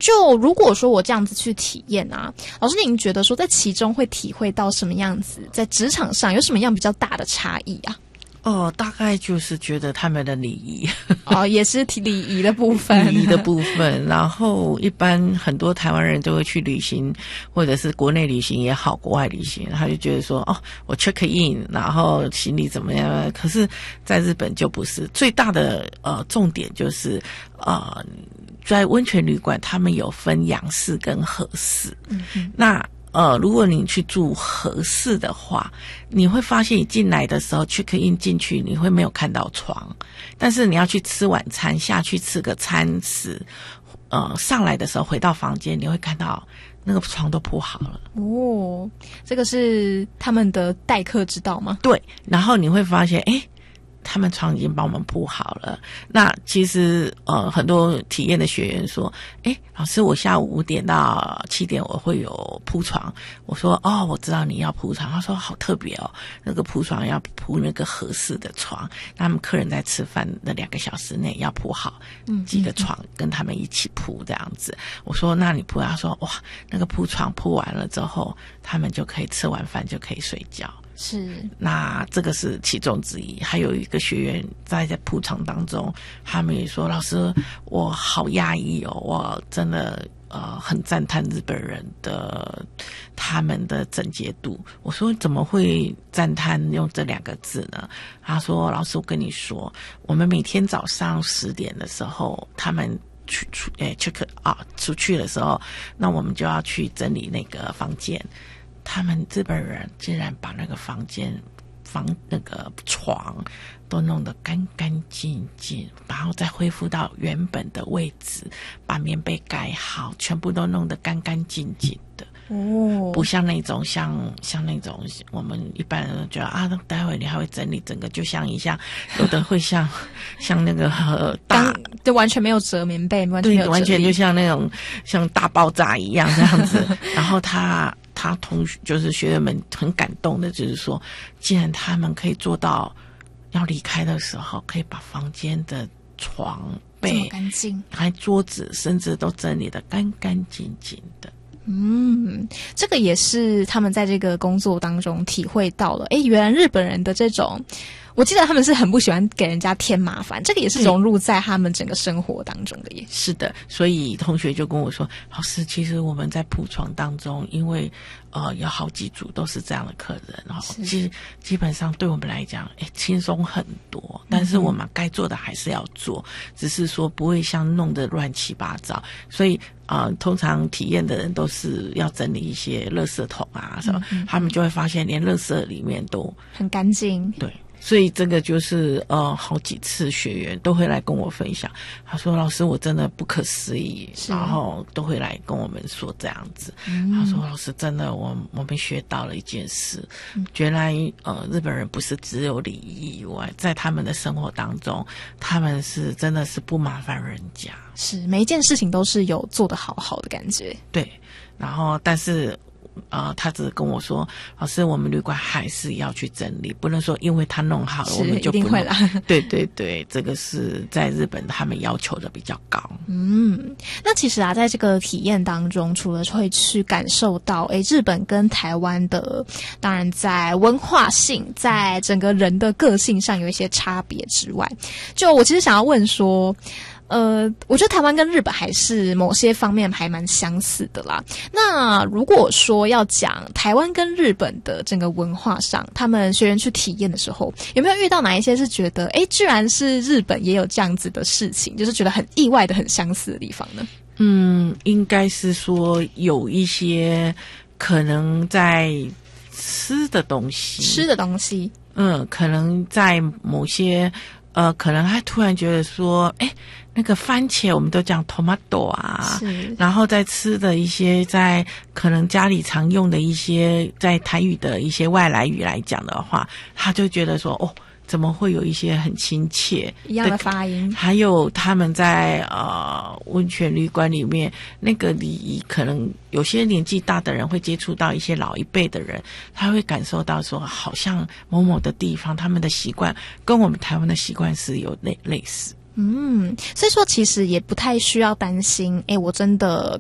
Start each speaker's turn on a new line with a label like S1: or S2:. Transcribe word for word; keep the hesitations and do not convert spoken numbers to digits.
S1: 就如果说我这样子去体验啊，老师您觉得说在其中会体会到什么样子，在职场上有什么样比较大的差异啊？
S2: 哦，大概就是觉得他们的礼仪
S1: 哦，也是礼仪的部分，
S2: 礼仪的部分。然后一般很多台湾人都会去旅行，或者是国内旅行也好，国外旅行，他就觉得说，哦，我 check in， 然后行李怎么样？可是在日本就不是，最大的呃重点就是呃，在温泉旅馆他们有分洋式跟和式，嗯嗯，那。呃，如果你去住和式的话，你会发现你进来的时候 check in 进去，你会没有看到床，但是你要去吃晚餐，下去吃个餐食，呃，上来的时候回到房间，你会看到那个床都铺好了。
S1: 哦，这个是他们的待客之道吗？
S2: 对，然后你会发现，诶，他们床已经帮我们铺好了。那其实呃，很多体验的学员说，诶，老师，我下午五点到七点我会有铺床。我说，哦，我知道你要铺床。他说，好特别哦，那个铺床要铺那个合适的床，那他们客人在吃饭的两个小时内要铺好几个床，跟他们一起铺这样子。我说，那你铺？他说，哇，那个铺床铺完了之后，他们就可以吃完饭就可以睡觉。
S1: 是，
S2: 那这个是其中之一。还有一个学员在在铺场当中，他们也说，老师，我好压抑哦，我真的呃很赞叹日本人的他们的整洁度。我说怎么会赞叹用这两个字呢？他说，老师，我跟你说，我们每天早上十点的时候，他们去出诶 check 啊出去的时候，那我们就要去整理那个房间。他们日本人竟然把那个房间房那个床都弄得干干净净，然后再恢复到原本的位置，把棉被盖好，全部都弄得干干净净的。哦，不像那种像像那种我们一般人觉得啊，待会你还会整理整个，就像一下，有的会像像那个呃大，
S1: 就完全没有折棉被，完全没有折，
S2: 对，完全就像那种像大爆炸一样这样子。然后他他同学就是学员们很感动的，就是说，既然他们可以做到要离开的时候，可以把房间的床被
S1: 干净，
S2: 还桌子甚至都整理得干干净净的。
S1: 嗯，这个也是他们在这个工作当中体会到了。诶，原来日本人的这种，我记得他们是很不喜欢给人家添麻烦，这个也是融入在他们整个生活当中的耶。
S2: 是的，所以同学就跟我说，老师，其实我们在铺床当中，因为呃有好几组都是这样的客人，然后其实基本上对我们来讲，诶，轻松很多，但是我们该做的还是要做，嗯、只是说不会像弄得乱七八糟，所以。啊、呃，通常体验的人都是要整理一些垃圾桶啊什么，嗯嗯、他们就会发现连垃圾里面都
S1: 很干净。
S2: 对，所以这个就是呃，好几次学员都会来跟我分享，他说：“老师，我真的不可思议。”然后都会来跟我们说这样子。嗯、他说：“老师，真的，我我们学到了一件事，嗯、原来呃，日本人不是只有礼仪以外，在他们的生活当中，他们是真的是不麻烦人家。”
S1: 是每一件事情都是有做得好好的感觉。
S2: 对，然后但是呃，他只是跟我说，老师，我们旅馆还是要去整理，不能说因为他弄好了我们就不弄。一定会啦。对对对，这个是在日本他们要求的比较高。
S1: 嗯，那其实啊，在这个体验当中，除了会去感受到，诶，日本跟台湾的，当然在文化性，在整个人的个性上有一些差别之外，就我其实想要问说。呃，我觉得台湾跟日本还是某些方面还蛮相似的啦。那如果说要讲台湾跟日本的整个文化上，他们学员去体验的时候，有没有遇到哪一些是觉得，诶，居然是日本也有这样子的事情，就是觉得很意外的、很相似的地方呢？
S2: 嗯，应该是说有一些可能在吃的东西，
S1: 吃的东西，
S2: 嗯，可能在某些。呃，可能他突然觉得说，哎，那个番茄我们都讲 tomato 啊，然后再吃的一些在可能家里常用的一些在台语的一些外来语来讲的话，他就觉得说，哦，怎么会有一些很亲切
S1: 一样的发音？
S2: 还有他们在呃温泉旅馆里面那个礼仪，可能有些年纪大的人会接触到一些老一辈的人，他会感受到说，好像某某的地方他们的习惯跟我们台湾的习惯是有类类似。
S1: 嗯，所以说其实也不太需要担心，诶，我真的